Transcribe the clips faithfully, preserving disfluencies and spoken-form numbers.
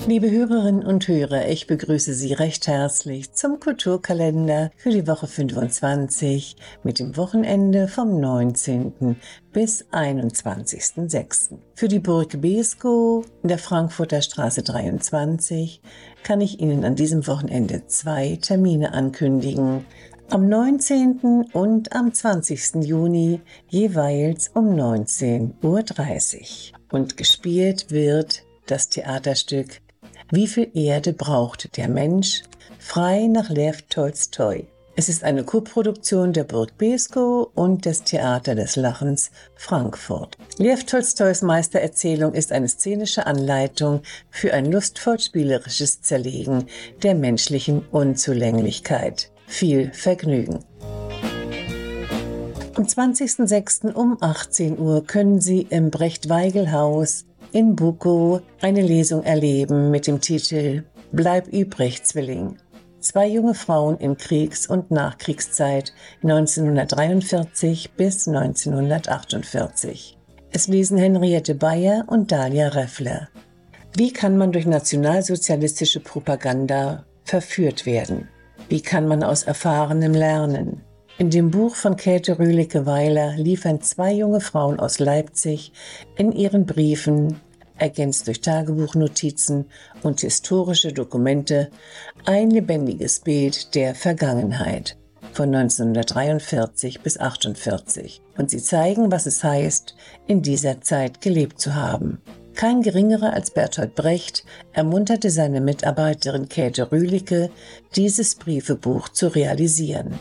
Liebe Hörerinnen und Hörer, ich begrüße Sie recht herzlich zum Kulturkalender für die Woche fünfundzwanzig mit dem Wochenende vom neunzehnten bis einundzwanzigsten sechsten Für die Burg Beeskow in der Frankfurter Straße dreiundzwanzig kann ich Ihnen an diesem Wochenende zwei Termine ankündigen. Am neunzehnten und am zwanzigsten Juni jeweils um neunzehn Uhr dreißig. Und gespielt wird das Theaterstück Wie viel Erde braucht der Mensch? Frei nach Lew Tolstoi. Es ist eine Koproduktion der Burg Beeskow und des Theater des Lachens Frankfurt. Lew Tolstois Meistererzählung ist eine szenische Anleitung für ein lustvoll spielerisches Zerlegen der menschlichen Unzulänglichkeit. Viel Vergnügen! Am zwanzigsten sechsten um achtzehn Uhr können Sie im Brecht-Weigel-Haus in Bukow eine Lesung erleben mit dem Titel Bleib übrig, Zwilling. Zwei junge Frauen in Kriegs- und Nachkriegszeit neunzehnhundertdreiundvierzig bis neunzehnhundertachtundvierzig. Es lesen Henriette Beyer und Dalia Reffler. Wie kann man durch nationalsozialistische Propaganda verführt werden? Wie kann man aus Erfahrenem lernen? In dem Buch von Käthe Rühlicke-Weiler liefern zwei junge Frauen aus Leipzig in ihren Briefen, ergänzt durch Tagebuchnotizen und historische Dokumente, ein lebendiges Bild der Vergangenheit von neunzehnhundertdreiundvierzig bis achtundvierzig. Und sie zeigen, was es heißt, in dieser Zeit gelebt zu haben. Kein geringerer als Bertolt Brecht ermunterte seine Mitarbeiterin Käthe Rühlicke, dieses Briefebuch zu realisieren.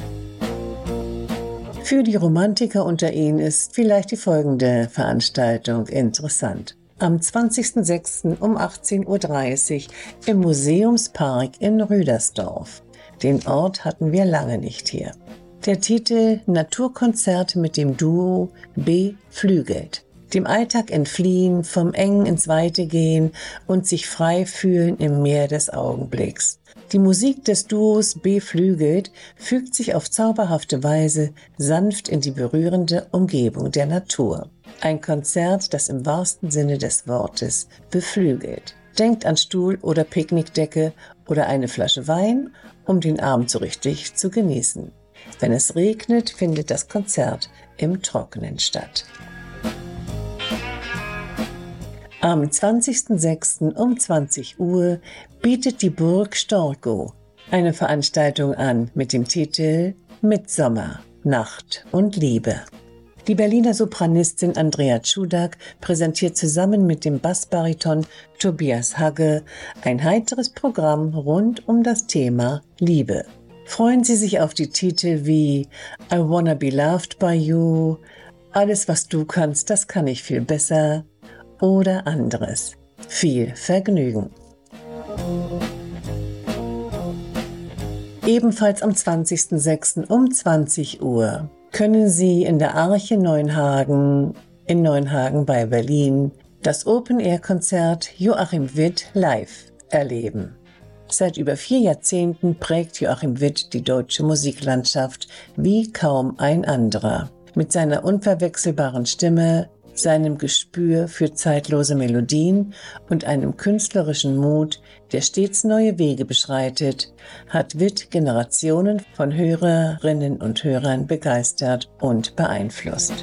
Für die Romantiker unter Ihnen ist vielleicht die folgende Veranstaltung interessant. Am zwanzigsten sechsten um achtzehn Uhr dreißig im Museumspark in Rüdersdorf. Den Ort hatten wir lange nicht hier. Der Titel Naturkonzert mit dem Duo Beflügelt. Dem Alltag entfliehen, vom Engen ins Weite gehen und sich frei fühlen im Meer des Augenblicks. Die Musik des Duos Beflügelt fügt sich auf zauberhafte Weise sanft in die berührende Umgebung der Natur. Ein Konzert, das im wahrsten Sinne des Wortes beflügelt. Denkt an Stuhl oder Picknickdecke oder eine Flasche Wein, um den Abend so richtig zu genießen. Wenn es regnet, findet das Konzert im Trockenen statt. Am zwanzigsten sechsten um zwanzig Uhr bietet die Burg Storkow eine Veranstaltung an mit dem Titel Mittsommer, Nacht und Liebe. Die Berliner Sopranistin Andrea Tschudak präsentiert zusammen mit dem Bassbariton Tobias Hagge ein heiteres Programm rund um das Thema Liebe. Freuen Sie sich auf die Titel wie I Wanna Be Loved by You, Alles was du kannst, das kann ich viel besser oder anderes. Viel Vergnügen! Ebenfalls am zwanzigsten sechsten um zwanzig Uhr können Sie in der Arche Neuenhagen in Neuenhagen bei Berlin das Open-Air-Konzert Joachim Witt live erleben. Seit über vier Jahrzehnten prägt Joachim Witt die deutsche Musiklandschaft wie kaum ein anderer. Mit seiner unverwechselbaren Stimme, seinem Gespür für zeitlose Melodien und einem künstlerischen Mut, der stets neue Wege beschreitet, hat Witt Generationen von Hörerinnen und Hörern begeistert und beeinflusst.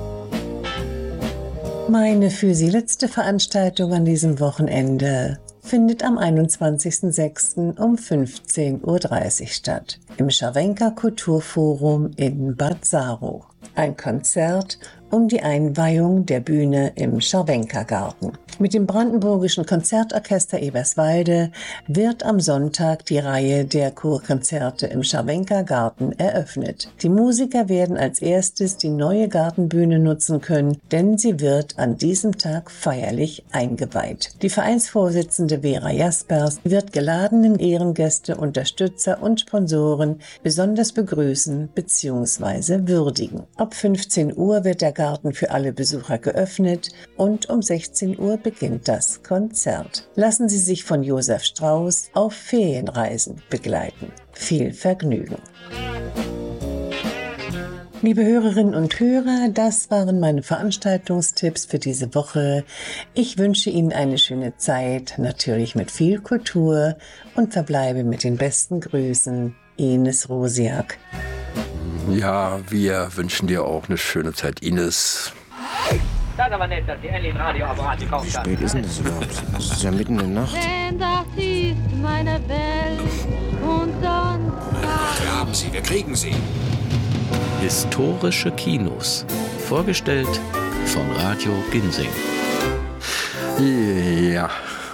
Meine für Sie letzte Veranstaltung an diesem Wochenende findet am einundzwanzigsten sechsten um fünfzehn Uhr dreißig statt, im Scharwenka Kulturforum in Bad Saro. Ein Konzert um die Einweihung der Bühne im Scharwenka-Garten. Mit dem Brandenburgischen Konzertorchester Eberswalde wird am Sonntag die Reihe der Chorkonzerte im Scharwenka-Garten eröffnet. Die Musiker werden als erstes die neue Gartenbühne nutzen können, denn sie wird an diesem Tag feierlich eingeweiht. Die Vereinsvorsitzende Vera Jaspers wird geladenen Ehrengäste, Unterstützer und Sponsoren besonders begrüßen bzw. würdigen. Ab fünfzehn Uhr wird der Garten für alle Besucher geöffnet und um sechzehn Uhr beginnt das Konzert. Lassen Sie sich von Josef Strauß auf Ferienreisen begleiten. Viel Vergnügen! Liebe Hörerinnen und Hörer, das waren meine Veranstaltungstipps für diese Woche. Ich wünsche Ihnen eine schöne Zeit, natürlich mit viel Kultur und verbleibe mit den besten Grüßen. Ines Rosiak. Ja, wir wünschen dir auch eine schöne Zeit, Ines. Das ist aber nett, dass die endlich ein Radioapparat gekauft Wie haben. spät ist denn das überhaupt? Es ist ja mitten in der Nacht. Denn das ist meine Welt und sonst Wir haben sie, wir kriegen sie. Historische Kinos. Vorgestellt von Radio Ginsing. Ja,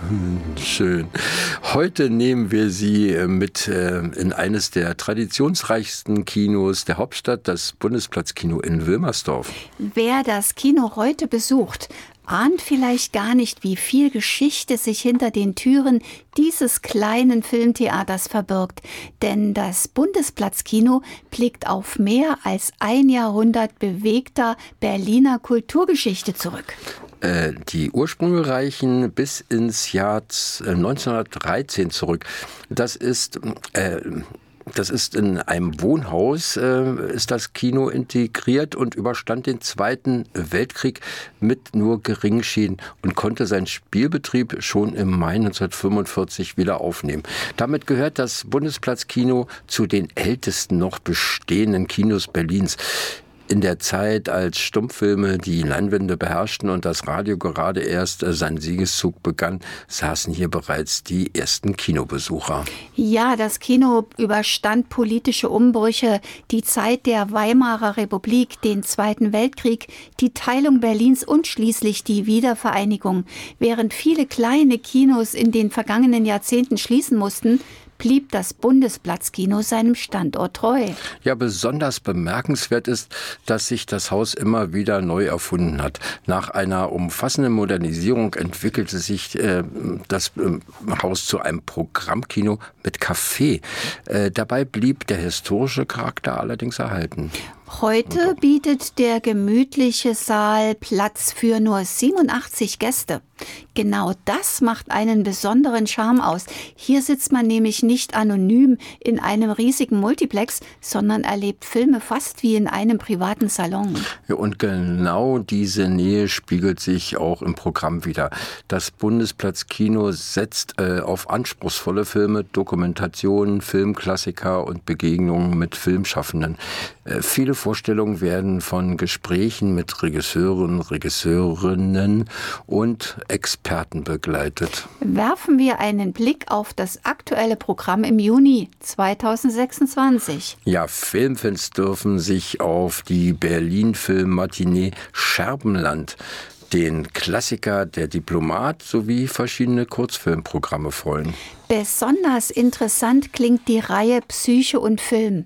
schön. Heute nehmen wir Sie mit äh, in eines der traditionsreichsten Kinos der Hauptstadt, das Bundesplatzkino in Wilmersdorf. Wer das Kino heute besucht, ahnt vielleicht gar nicht, wie viel Geschichte sich hinter den Türen dieses kleinen Filmtheaters verbirgt. Denn das Bundesplatzkino blickt auf mehr als ein Jahrhundert bewegter Berliner Kulturgeschichte zurück. Äh, die Ursprünge reichen bis ins Jahr neunzehnhundertdreizehn zurück. Das ist... Äh, Das ist in einem Wohnhaus, äh, ist das Kino integriert und überstand den Zweiten Weltkrieg mit nur geringen Schäden und konnte seinen Spielbetrieb schon im Mai neunzehnhundertfünfundvierzig wieder aufnehmen. Damit gehört das Bundesplatzkino zu den ältesten noch bestehenden Kinos Berlins. In der Zeit, als Stummfilme die Leinwände beherrschten und das Radio gerade erst seinen Siegeszug begann, saßen hier bereits die ersten Kinobesucher. Ja, das Kino überstand politische Umbrüche, die Zeit der Weimarer Republik, den Zweiten Weltkrieg, die Teilung Berlins und schließlich die Wiedervereinigung. Während viele kleine Kinos in den vergangenen Jahrzehnten schließen mussten, blieb das Bundesplatzkino seinem Standort treu. Ja, besonders bemerkenswert ist, dass sich das Haus immer wieder neu erfunden hat. Nach einer umfassenden Modernisierung entwickelte sich äh, das äh, Haus zu einem Programmkino mit Café. Äh, dabei blieb der historische Charakter allerdings erhalten. Heute bietet der gemütliche Saal Platz für nur siebenundachtzig Gäste. Genau das macht einen besonderen Charme aus. Hier sitzt man nämlich nicht anonym in einem riesigen Multiplex, sondern erlebt Filme fast wie in einem privaten Salon. Ja, und genau diese Nähe spiegelt sich auch im Programm wider. Das Bundesplatzkino setzt äh, auf anspruchsvolle Filme, Dokumentationen, Filmklassiker und Begegnungen mit Filmschaffenden. Äh, viele Vorstellungen werden von Gesprächen mit Regisseuren, Regisseurinnen und Experten begleitet. Werfen wir einen Blick auf das aktuelle Programm im Juni zweitausendsechsundzwanzig. Ja, Filmfans dürfen sich auf die Berlin-Film-Matinee Scherbenland, den Klassiker Der Diplomat sowie verschiedene Kurzfilmprogramme freuen. Besonders interessant klingt die Reihe Psyche und Film.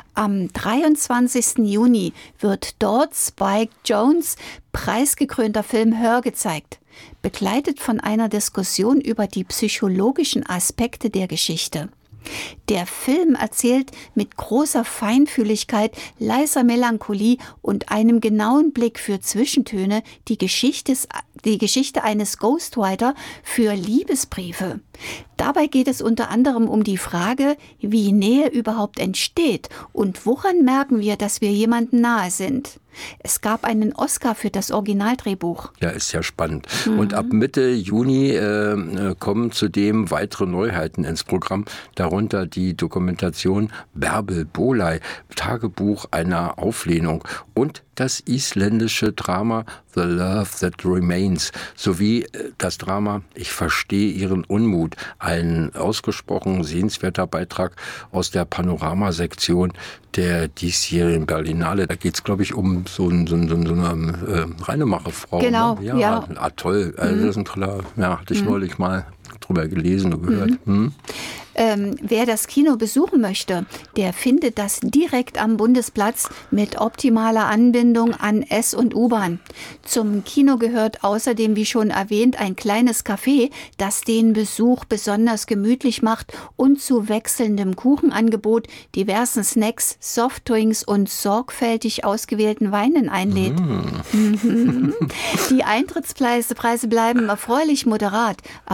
Am dreiundzwanzigsten Juni wird dort Spike Jonze preisgekrönter Film Hör gezeigt, begleitet von einer Diskussion über die psychologischen Aspekte der Geschichte. Der Film erzählt mit großer Feinfühligkeit, leiser Melancholie und einem genauen Blick für Zwischentöne die Geschichte, die Geschichte eines Ghostwriter für Liebesbriefe. Dabei geht es unter anderem um die Frage, wie Nähe überhaupt entsteht und woran merken wir, dass wir jemandem nahe sind. Es gab einen Oscar für das Originaldrehbuch. Ja, ist ja spannend. Mhm. Und ab Mitte Juni äh, kommen zudem weitere Neuheiten ins Programm, darunter die Dokumentation Bärbel Bohley, Tagebuch einer Auflehnung und das isländische Drama The Love That Remains sowie das Drama Ich verstehe Ihren Unmut, ein ausgesprochen sehenswerter Beitrag aus der Panoramasektion der diesjährigen Berlinale. Da geht es, glaube ich, um so, ein, so, ein, so eine äh, Reinemacherfrau. Genau, ne? ja. ja. Ah, toll, also mhm. das ist ein toller, ja, hatte ich mhm. neulich mal drüber gelesen und gehört. Mhm. Mhm. Ähm, wer das Kino besuchen möchte, der findet das direkt am Bundesplatz mit optimaler Anbindung an S- und U-Bahn. Zum Kino gehört außerdem, wie schon erwähnt, ein kleines Café, das den Besuch besonders gemütlich macht und zu wechselndem Kuchenangebot, diversen Snacks, Softdrinks und sorgfältig ausgewählten Weinen einlädt. Mm. Die Eintrittspreise Preise bleiben erfreulich moderat. Erwachsene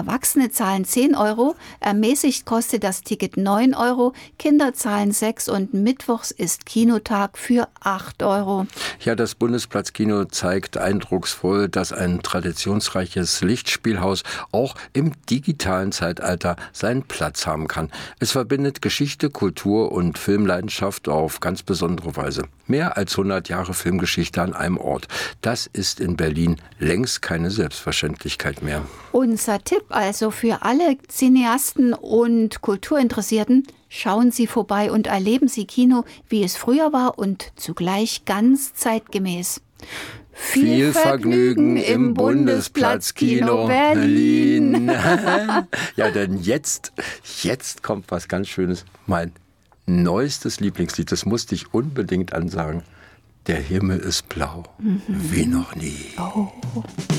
Erwachsene zahlen zehn Euro, ermäßigt kostet das Ticket neun Euro, Kinder zahlen sechs und mittwochs ist Kinotag für acht Euro. Ja, das Bundesplatzkino zeigt eindrucksvoll, dass ein traditionsreiches Lichtspielhaus auch im digitalen Zeitalter seinen Platz haben kann. Es verbindet Geschichte, Kultur und Filmleidenschaft auf ganz besondere Weise. Mehr als hundert Jahre Filmgeschichte an einem Ort. Das ist in Berlin längst keine Selbstverständlichkeit mehr. Unser Tipp also für alle Cineasten und Kulturinteressierten: Schauen Sie vorbei und erleben Sie Kino, wie es früher war und zugleich ganz zeitgemäß. Viel Vergnügen im Bundesplatzkino Berlin. Ja, denn jetzt, jetzt kommt was ganz Schönes. Mein neuestes Lieblingslied, das musste ich unbedingt ansagen. Der Himmel ist blau, mhm. wie noch nie. Oh.